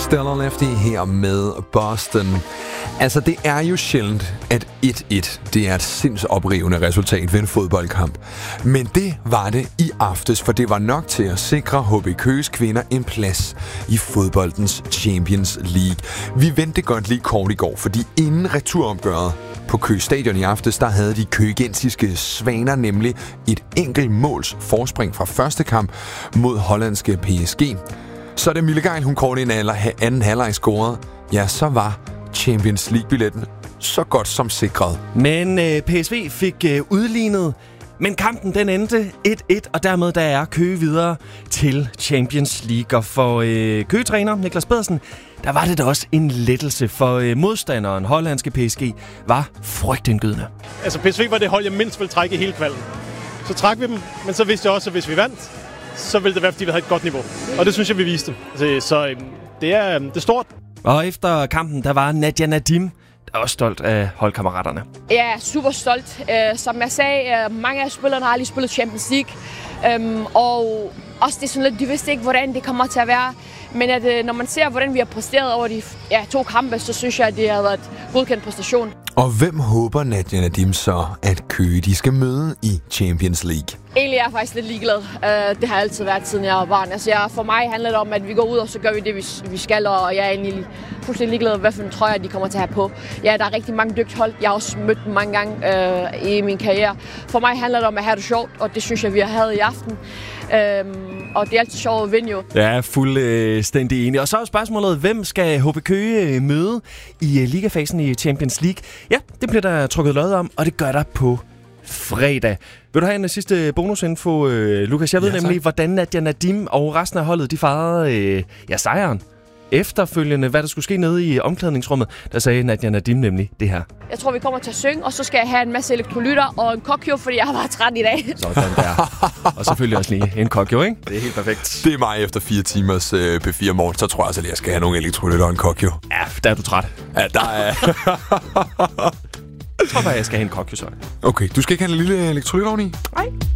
Stellar Lefty her med Boston. Altså, det er jo sjældent, at 1-1, det er et sindsoprivende resultat ved en fodboldkamp. Men det var det i aftes, for det var nok til at sikre HB Køges kvinder en plads i fodboldens Champions League. Vi vendte godt lige kort i går, fordi inden returopgøret på Køge Stadion i aftes, der havde de køgensiske svaner nemlig et enkelt måls forspring fra første kamp mod hollandske PSG. Så da Mille Geil, hun kort ind anden halvleg scorede, ja, så var Champions League-billetten så godt som sikret. Men PSV fik udlignet, men kampen den endte 1-1, og dermed der er Køge videre til Champions League. Og for Køge-træner Niklas Pedersen, der var det da også en lettelse, for modstanderen, hollandske PSG, var frygtindgydende. Altså PSV var det hold, jeg mindst ville trække i hele kvalden. Så trak vi dem, men så vidste jeg også, at hvis vi vandt, så ville det være, fordi vi havde et godt niveau. Og det synes jeg, vi viste. Så det er stort. Og efter kampen, der var Nadia Nadim, der er også stolt af holdkammeraterne. Jeg er super stolt. Som jeg sagde, mange af spillerne har aldrig spillet Champions League. Og også det er sådan lidt, de vidste ikke, hvordan det kommer til at være. Men når man ser, hvordan vi har præsteret over de 2 kampe, så synes jeg, at det har været et godkendt præstation. Og hvem håber Nadia Nadim så, at Køge de skal møde i Champions League? Egentlig er jeg faktisk lidt ligeglad. Det har altid været, siden jeg var barn. Altså, for mig handler det om, at vi går ud, og så gør vi det, vi skal. Og jeg er egentlig fuldstændig ligeglad, hvad for en trøje de kommer til at have på. Ja, der er rigtig mange dygtige hold. Jeg har også mødt dem mange gange i min karriere. For mig handler det om at have det sjovt, og det synes jeg, vi har haft i aften. Og det er altid sjovt at vinde jo. Jeg er fuldstændig enig. Og så er spørgsmålet, hvem skal HB Køge møde i ligafasen i Champions League? Ja, det bliver der trukket lod om, og det gør der på fredag. Vil du have en sidste bonusinfo, Lukas? Jeg ved nemlig, hvordan Nadia Nadim og resten af holdet, de fejrede sejren. Efterfølgende, hvad der skulle ske nede i omklædningsrummet, der sagde Nadia Nadim nemlig det her. Jeg tror, vi kommer til at synge, og så skal jeg have en masse elektrolytter og en kokjo, fordi jeg har været træt i dag. Sådan der. Og selvfølgelig også lige en kokjo, ikke? Det er helt perfekt. Det er mig efter 4 timers P4 morgen, så tror jeg også, at jeg skal have nogle elektrolytter og en kokjo. Ja, der er du træt. Ja, der er... Jeg tror bare, jeg skal have en kokjo så. Okay, du skal ikke have en lille elektrolyt oveni? Nej.